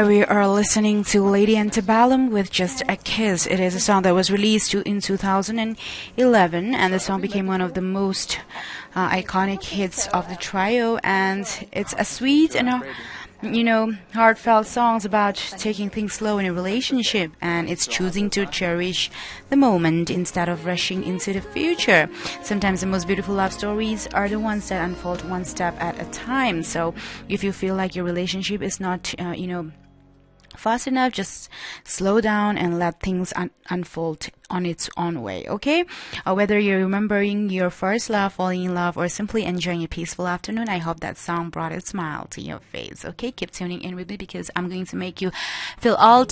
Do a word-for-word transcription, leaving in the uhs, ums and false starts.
Hi, we are listening to Lady Antebellum with Just a Kiss. It is a song that was released in two thousand eleven, and the song became one of the most uh, iconic hits of the trio. And it's a sweet and a, you know, heartfelt songs about taking things slow in a relationship, and it's choosing to cherish the moment instead of rushing into the future. Sometimes the most beautiful love stories are the ones that unfold one step at a time. So if you feel like your relationship is not, uh, you know, fast enough, just slow down and let things un- unfold on its own way, okay? Uh, whether you're remembering your first love, falling in love, or simply enjoying a peaceful afternoon, I hope that song brought a smile to your face, okay? Keep tuning in with me because I'm going to make you feel all